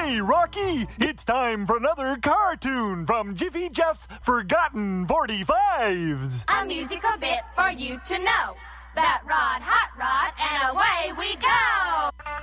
Hey, Rocky, it's time for another cartoon from Jiffy Jeff's Forgotten 45s. A musical bit for you to know. That rod, hot rod, and away we go!